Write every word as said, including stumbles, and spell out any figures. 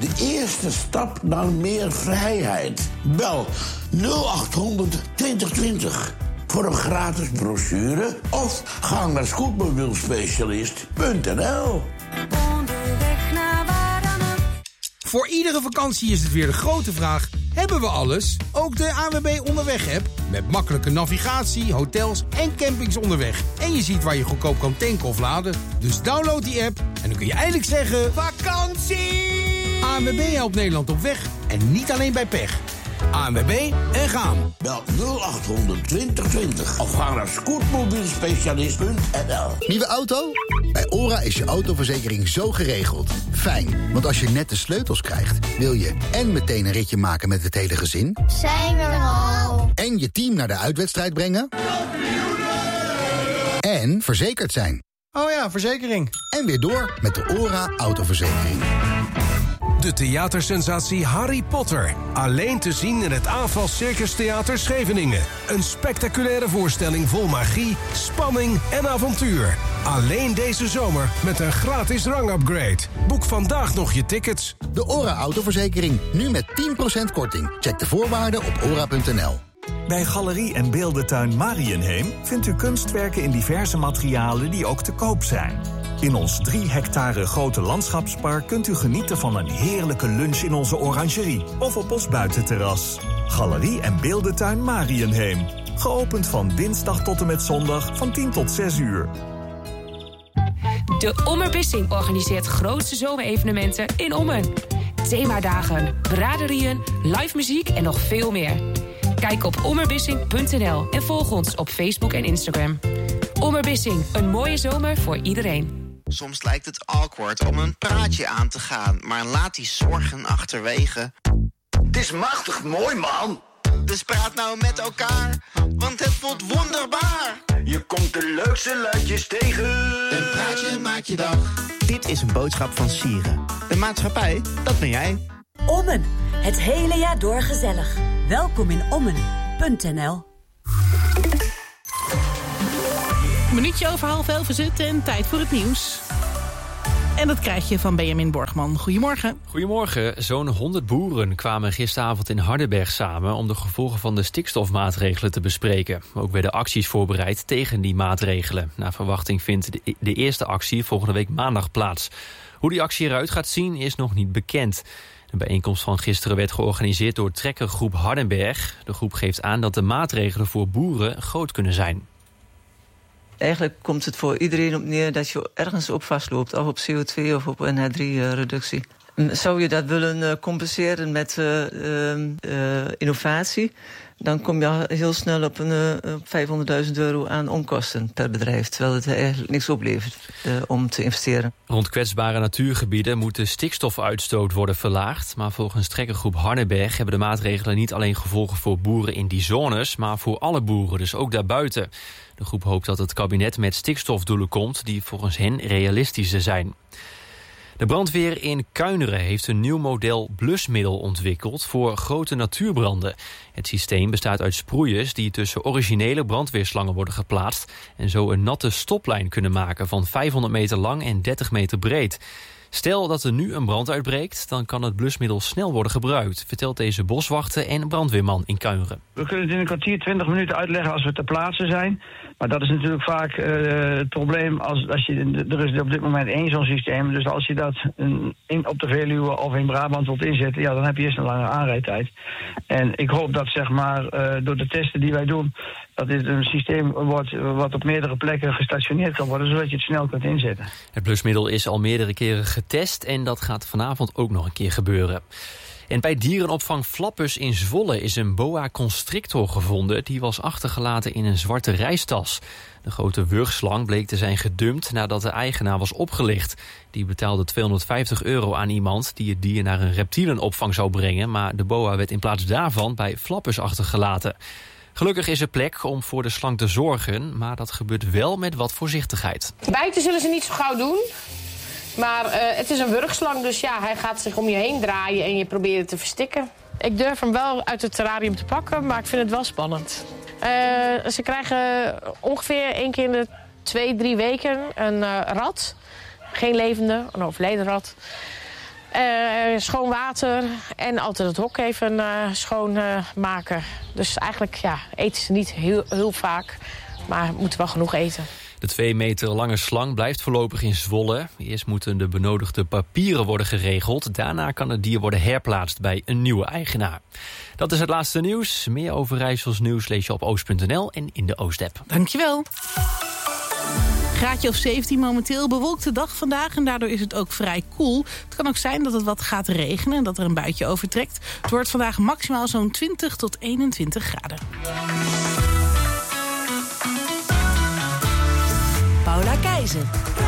de eerste stap naar meer vrijheid. Bel nul acht honderd twintig twintig voor een gratis brochure of ga naar scootmobielspecialist punt n l. Onderweg naar waar dan ook. Voor iedere vakantie is het weer de grote vraag: hebben we alles? Ook de A N W B Onderweg-app. Met makkelijke navigatie, hotels en campings onderweg. En je ziet waar je goedkoop kan tanken of laden. Dus download die app en dan kun je eindelijk zeggen: vakantie! A N W B helpt Nederland op weg en niet alleen bij pech. A N W B en gaan. Bel nul acht honderd twintig twintig of ga naar scootmobielspecialist punt n l. Nieuwe auto? Bij OHRA is je autoverzekering zo geregeld. Fijn, want als je net de sleutels krijgt, wil je en meteen een ritje maken met het hele gezin. Zijn we er al? En je team naar de uitwedstrijd brengen. En verzekerd zijn. Oh ja, verzekering. En weer door met de OHRA autoverzekering. De theatersensatie Harry Potter. Alleen te zien in het Aanval Circus Theater Scheveningen. Een spectaculaire voorstelling vol magie, spanning en avontuur. Alleen deze zomer met een gratis rangupgrade. Boek vandaag nog je tickets. De OHRA autoverzekering, nu met tien procent korting. Check de voorwaarden op ora punt n l. Bij Galerie en Beeldentuin Marienheem vindt u kunstwerken in diverse materialen die ook te koop zijn. In ons drie hectare grote landschapspark kunt u genieten van een heerlijke lunch in onze orangerie of op ons buitenterras. Galerie en Beeldentuin Marienheem. Geopend van dinsdag tot en met zondag van tien tot zes uur. De Ommerbissing organiseert grootste zomerevenementen in Ommen. Themadagen, braderieën, live muziek en nog veel meer. Kijk op ommerbissing punt n l en volg ons op Facebook en Instagram. Ommerbissing, een mooie zomer voor iedereen. Soms lijkt het awkward om een praatje aan te gaan, maar laat die zorgen achterwege. Het is machtig mooi, man. Dus praat nou met elkaar, want het voelt wonderbaar. Je komt de leukste luidjes tegen. Een praatje maakt je dag. Dit is een boodschap van Sieren. De maatschappij, dat ben jij. Ommen, het hele jaar door gezellig. Welkom in ommen punt n l. Een minuutje over half elf is het en tijd voor het nieuws. En dat krijg je van Benjamin Borgman. Goedemorgen. Goedemorgen. Zo'n honderd boeren kwamen gisteravond in Hardenberg samen om de gevolgen van de stikstofmaatregelen te bespreken. Ook werden acties voorbereid tegen die maatregelen. Naar verwachting vindt de, de eerste actie volgende week maandag plaats. Hoe die actie eruit gaat zien is nog niet bekend. De bijeenkomst van gisteren werd georganiseerd door trekkergroep Hardenberg. De groep geeft aan dat de maatregelen voor boeren groot kunnen zijn. Eigenlijk komt het voor iedereen op neer dat je ergens op vastloopt. Of op C O twee of op N H drie reductie. Zou je dat willen compenseren met uh, uh, uh, innovatie, dan kom je heel snel op, een, uh, op vijfhonderdduizend euro aan onkosten per bedrijf. Terwijl het eigenlijk niks oplevert uh, om te investeren. Rond kwetsbare natuurgebieden moet de stikstofuitstoot worden verlaagd. Maar volgens trekkergroep Hardenberg hebben de maatregelen niet alleen gevolgen voor boeren in die zones, maar voor alle boeren, dus ook daarbuiten. De groep hoopt dat het kabinet met stikstofdoelen komt die volgens hen realistischer zijn. De brandweer in Kuineren heeft een nieuw model blusmiddel ontwikkeld voor grote natuurbranden. Het systeem bestaat uit sproeiers die tussen originele brandweerslangen worden geplaatst en zo een natte stoplijn kunnen maken van vijfhonderd meter lang en dertig meter breed. Stel dat er nu een brand uitbreekt, dan kan het blusmiddel snel worden gebruikt, vertelt deze boswachter en brandweerman in Kuineren. We kunnen het in een kwartier, twintig minuten uitleggen als we ter plaatse zijn. Maar dat is natuurlijk vaak uh, het probleem als, als je, er is op dit moment één zo'n systeem. Dus als je dat in, op de Veluwe of in Brabant wilt inzetten, ja, dan heb je eerst een lange aanrijdtijd. En ik hoop dat zeg maar uh, door de testen die wij doen, dat dit een systeem wordt wat op meerdere plekken gestationeerd kan worden, zodat je het snel kunt inzetten. Het blusmiddel is al meerdere keren getest en dat gaat vanavond ook nog een keer gebeuren. En bij dierenopvang Flappus in Zwolle is een boa constrictor gevonden. Die was achtergelaten in een zwarte reistas. De grote wurgslang bleek te zijn gedumpt nadat de eigenaar was opgelicht. Die betaalde tweehonderdvijftig euro aan iemand die het dier naar een reptielenopvang zou brengen. Maar de boa werd in plaats daarvan bij Flappus achtergelaten. Gelukkig is er plek om voor de slang te zorgen, maar dat gebeurt wel met wat voorzichtigheid. Bijten zullen ze niet zo gauw doen. Maar uh, het is een wurgslang, dus ja, hij gaat zich om je heen draaien en je probeert het te verstikken. Ik durf hem wel uit het terrarium te pakken, maar ik vind het wel spannend. Uh, ze krijgen ongeveer één keer in de twee, drie weken een uh, rat. Geen levende, een overleden rat. Uh, schoon water en altijd het hok even uh, schoon uh, maken. Dus eigenlijk ja, eten ze niet heel, heel vaak, maar moeten wel genoeg eten. De twee meter lange slang blijft voorlopig in Zwolle. Eerst moeten de benodigde papieren worden geregeld. Daarna kan het dier worden herplaatst bij een nieuwe eigenaar. Dat is het laatste nieuws. Meer Overijssels nieuws lees je op oost punt n l en in de Oost-app. Dankjewel. Graadje of zeventien momenteel, bewolkte dag vandaag en daardoor is het ook vrij koel. Het kan ook zijn dat het wat gaat regenen en dat er een buitje overtrekt. Het wordt vandaag maximaal zo'n twintig tot eenentwintig graden. Paula Keizer.